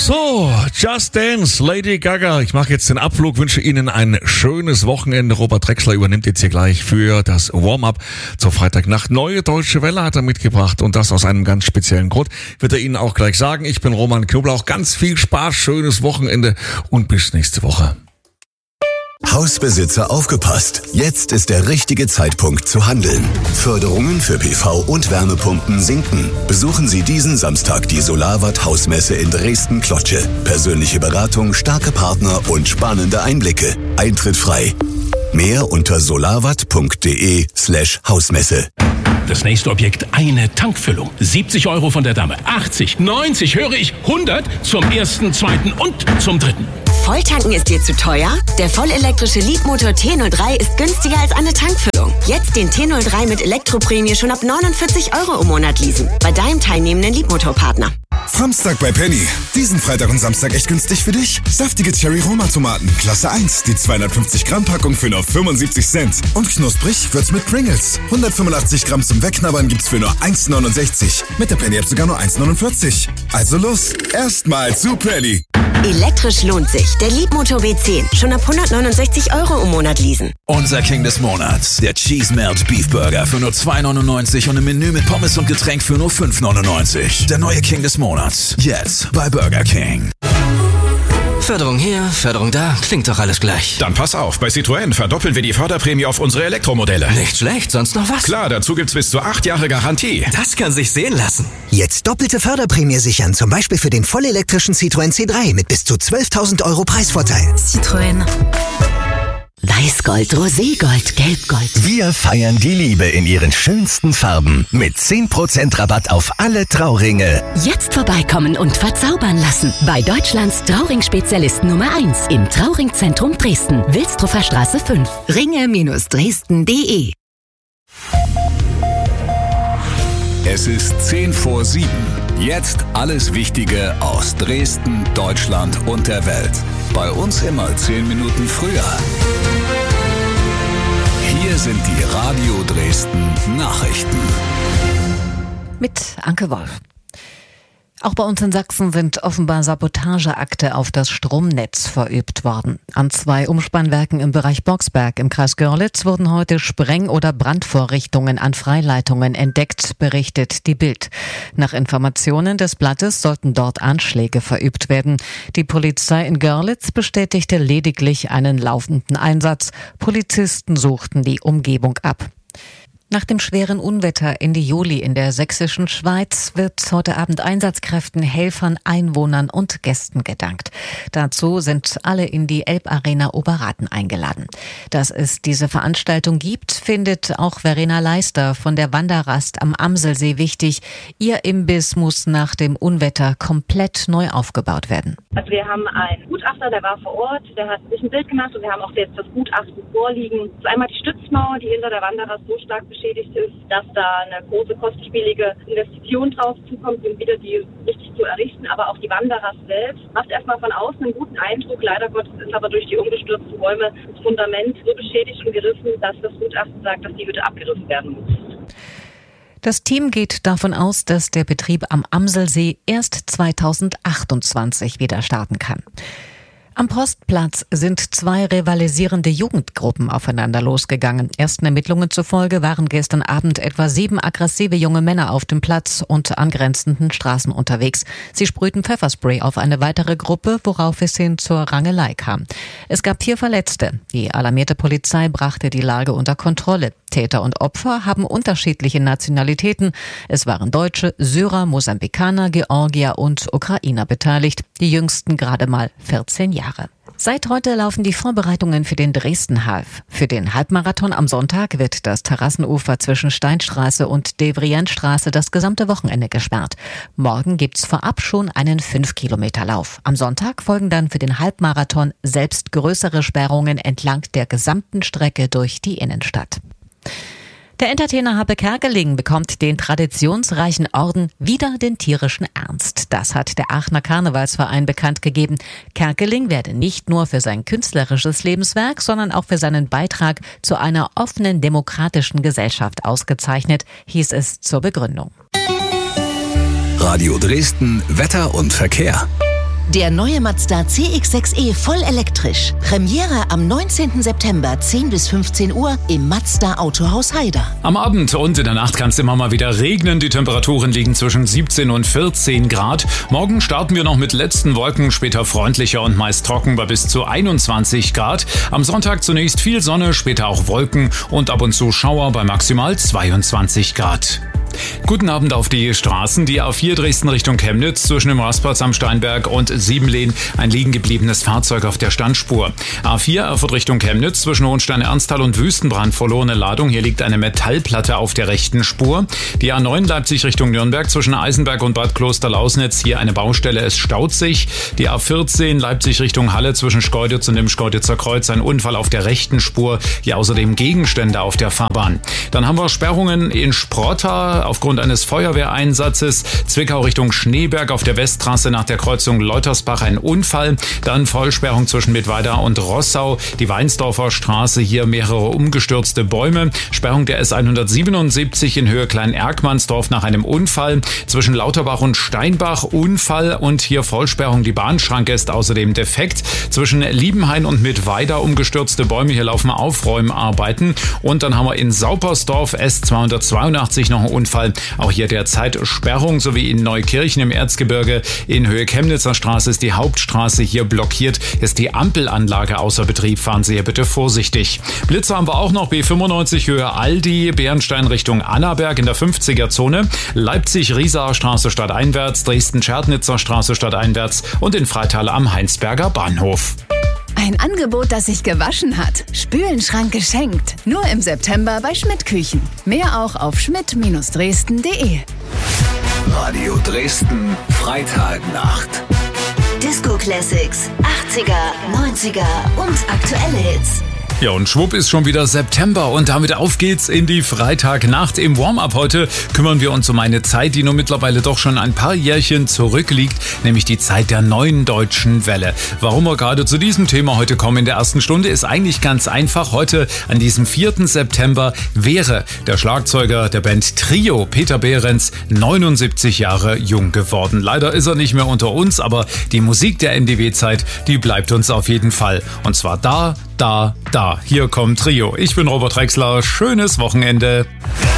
So, Just Dance, Lady Gaga. Ich mache jetzt den Abflug, wünsche Ihnen ein schönes Wochenende. Robert Drexler übernimmt jetzt hier gleich für das Warm-up zur Freitagnacht. Neue Deutsche Welle hat er mitgebracht und das aus einem ganz speziellen Grund. Wird er Ihnen auch gleich sagen. Ich bin Roman Knoblauch. Ganz viel Spaß, schönes Wochenende und bis nächste Woche. Hausbesitzer aufgepasst. Jetzt ist der richtige Zeitpunkt zu handeln. Förderungen für PV- und Wärmepumpen sinken. Besuchen Sie diesen Samstag die Solarwatt Hausmesse in Dresden-Klotsche. Persönliche Beratung, starke Partner und spannende Einblicke. Eintritt frei. Mehr unter solarwatt.de/Hausmesse. Das nächste Objekt, eine Tankfüllung. 70 € von der Dame. 80, 90, höre ich 100 zum ersten, zweiten und zum dritten. Volltanken ist dir zu teuer? Der vollelektrische Leadmotor T03 ist günstiger als eine Tankfüllung. Jetzt den T03 mit Elektroprämie schon ab 49 € im Monat leasen. Bei deinem teilnehmenden Leadmotorpartner. Samstag bei Penny. Diesen Freitag und Samstag echt günstig für dich. Saftige Cherry-Roma-Tomaten, Klasse 1. Die 250-Gramm-Packung für nur 75 Cent. Und knusprig wird's mit Pringles. 185 Gramm zum Wegknabbern gibt's für nur 1,69. Mit der Penny-App sogar nur 1,49. Also los, erstmal zu Penny. Elektrisch lohnt sich. Der Leadmotor B10. Schon ab 169 € im Monat leasen. Unser King des Monats. Der Cheese Melt Beef Burger für nur 2,99 und ein Menü mit Pommes und Getränk für nur 5,99. Der neue King des Monats. Jetzt bei Burger King. Förderung hier, Förderung da, klingt doch alles gleich. Dann pass auf, bei Citroën verdoppeln wir die Förderprämie auf unsere Elektromodelle. Nicht schlecht, sonst noch was? Klar, dazu gibt's bis zu 8 Jahre Garantie. Das kann sich sehen lassen. Jetzt doppelte Förderprämie sichern, zum Beispiel für den vollelektrischen Citroën C3 mit bis zu 12.000 € Preisvorteil. Citroën. Weißgold, Roségold, Gelbgold. Wir feiern die Liebe in ihren schönsten Farben mit 10% Rabatt auf alle Trauringe. Jetzt vorbeikommen und verzaubern lassen. Bei Deutschlands Trauring-Spezialist Nummer 1 im Trauringzentrum Dresden. Wilsdruffer Straße 5. Ringe-Dresden.de. Es ist 10 vor 7. Jetzt alles Wichtige aus Dresden, Deutschland und der Welt. Bei uns immer 10 Minuten früher. Hier sind die Radio Dresden Nachrichten. Mit Anke Wolf. Auch bei uns in Sachsen sind offenbar Sabotageakte auf das Stromnetz verübt worden. An 2 Umspannwerken im Bereich Boxberg im Kreis Görlitz wurden heute Spreng- oder Brandvorrichtungen an Freileitungen entdeckt, berichtet die Bild. Nach Informationen des Blattes sollten dort Anschläge verübt werden. Die Polizei in Görlitz bestätigte lediglich einen laufenden Einsatz. Polizisten suchten die Umgebung ab. Nach dem schweren Unwetter Ende Juli in der sächsischen Schweiz wird heute Abend Einsatzkräften, Helfern, Einwohnern und Gästen gedankt. Dazu sind alle in die Elbarena Oberrathen eingeladen. Dass es diese Veranstaltung gibt, findet auch Verena Leister von der Wanderrast am Amselsee wichtig. Ihr Imbiss muss nach dem Unwetter komplett neu aufgebaut werden. Also wir haben einen Gutachter, der war vor Ort, der hat sich ein Bild gemacht und wir haben auch jetzt das Gutachten vorliegen. Das ist einmal die Stützmauer, die hinter der Wanderrast so stark beschädigt ist, dass da eine große, kostspielige Investition drauf zukommt, um wieder die richtig zu errichten. Aber auch die Wanderrast selbst macht erstmal von außen einen guten Eindruck. Leider Gottes ist aber durch die umgestürzten Bäume das Fundament so beschädigt und gerissen, dass das Gutachten sagt, dass die Hütte abgerissen werden muss. Das Team geht davon aus, dass der Betrieb am Amselsee erst 2028 wieder starten kann. Am Postplatz sind 2 rivalisierende Jugendgruppen aufeinander losgegangen. Ersten Ermittlungen zufolge waren gestern Abend etwa 7 aggressive junge Männer auf dem Platz und angrenzenden Straßen unterwegs. Sie sprühten Pfefferspray auf eine weitere Gruppe, worauf es hin zur Rangelei kam. Es gab 4 Verletzte. Die alarmierte Polizei brachte die Lage unter Kontrolle. Täter und Opfer haben unterschiedliche Nationalitäten. Es waren Deutsche, Syrer, Mosambikaner, Georgier und Ukrainer beteiligt. Die jüngsten gerade mal 14 Jahre. Seit heute laufen die Vorbereitungen für den Dresden Half. Für den Halbmarathon am Sonntag wird das Terrassenufer zwischen Steinstraße und Devrientstraße das gesamte Wochenende gesperrt. Morgen gibt's vorab schon einen 5-Kilometer-Lauf. Am Sonntag folgen dann für den Halbmarathon selbst größere Sperrungen entlang der gesamten Strecke durch die Innenstadt. Der Entertainer Happe Kerkeling bekommt den traditionsreichen Orden Wider den tierischen Ernst. Das hat der Aachener Karnevalsverein bekannt gegeben. Kerkeling werde nicht nur für sein künstlerisches Lebenswerk, sondern auch für seinen Beitrag zu einer offenen, demokratischen Gesellschaft ausgezeichnet, hieß es zur Begründung. Radio Dresden, Wetter und Verkehr. Der neue Mazda CX-6e voll elektrisch. Premiere am 19. September 10 bis 15 Uhr im Mazda Autohaus Haider. Am Abend und in der Nacht kann es immer mal wieder regnen. Die Temperaturen liegen zwischen 17 und 14 Grad. Morgen starten wir noch mit letzten Wolken, später freundlicher und meist trocken bei bis zu 21 Grad. Am Sonntag zunächst viel Sonne, später auch Wolken und ab und zu Schauer bei maximal 22 Grad. Guten Abend auf die Straßen. Die A4 Dresden Richtung Chemnitz zwischen dem Rastplatz am Steinberg und Siebenlehn ein liegen gebliebenes Fahrzeug auf der Standspur. A4 Erfurt Richtung Chemnitz zwischen Hohenstein-Ernsthal und Wüstenbrand verlorene Ladung. Hier liegt eine Metallplatte auf der rechten Spur. Die A9 Leipzig Richtung Nürnberg zwischen Eisenberg und Bad Kloster-Lausnitz. Hier eine Baustelle, es staut sich. Die A14 Leipzig Richtung Halle zwischen Schkeuditz und dem Schkeuditzer Kreuz. Ein Unfall auf der rechten Spur. Hier außerdem Gegenstände auf der Fahrbahn. Dann haben wir Sperrungen in Sprotta aufgrund eines Feuerwehreinsatzes. Zwickau Richtung Schneeberg auf der Westtrasse nach der Kreuzung Leutersbach ein Unfall. Dann Vollsperrung zwischen Mittweida und Rossau. Die Weinsdorfer Straße, hier mehrere umgestürzte Bäume. Sperrung der S177 in Höhe Klein-Erkmannsdorf nach einem Unfall. Zwischen Lauterbach und Steinbach Unfall und hier Vollsperrung. Die Bahnschranke ist außerdem defekt. Zwischen Liebenhain und Mittweida umgestürzte Bäume. Hier laufen Aufräumarbeiten. Und dann haben wir in Saupersdorf S282 noch einen Unfall. Auch hier derzeit Sperrung, sowie in Neukirchen im Erzgebirge. In Höhe Chemnitzer Straße ist die Hauptstraße hier blockiert. Ist die Ampelanlage außer Betrieb. Fahren Sie hier bitte vorsichtig. Blitze haben wir auch noch. B95 Höhe Aldi, Bärenstein Richtung Annaberg in der 50er-Zone. Leipzig-Riesaer Straße stadteinwärts, Dresden-Scherdnitzer Straße stadteinwärts und in Freital am Heinsberger Bahnhof. Ein Angebot, das sich gewaschen hat. Spülenschrank geschenkt. Nur im September bei Schmidt Küchen. Mehr auch auf schmidt-dresden.de. Radio Dresden, Freitagnacht. Disco Classics, 80er, 90er und aktuelle Hits. Ja, und schwupp ist schon wieder September und damit auf geht's in die Freitagnacht. Im Warm-up heute kümmern wir uns um eine Zeit, die nur mittlerweile doch schon ein paar Jährchen zurückliegt, nämlich die Zeit der neuen deutschen Welle. Warum wir gerade zu diesem Thema heute kommen in der ersten Stunde, ist eigentlich ganz einfach. Heute, an diesem 4. September, wäre der Schlagzeuger der Band Trio, Peter Behrens, 79 Jahre jung geworden. Leider ist er nicht mehr unter uns, aber die Musik der NDW-Zeit, die bleibt uns auf jeden Fall. Und zwar da. Hier kommt Trio. Ich bin Robert Drexler. Schönes Wochenende.